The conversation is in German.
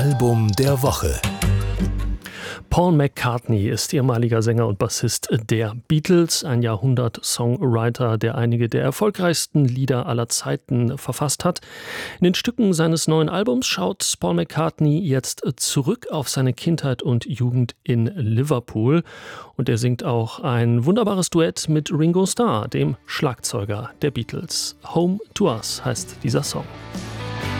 Album der Woche. Paul McCartney ist ehemaliger Sänger und Bassist der Beatles, ein Jahrhundert-Songwriter, der einige der erfolgreichsten Lieder aller Zeiten verfasst hat. In den Stücken seines neuen Albums schaut Paul McCartney jetzt zurück auf seine Kindheit und Jugend in Liverpool. Und er singt auch ein wunderbares Duett mit Ringo Starr, dem Schlagzeuger der Beatles. Home to Us heißt dieser Song.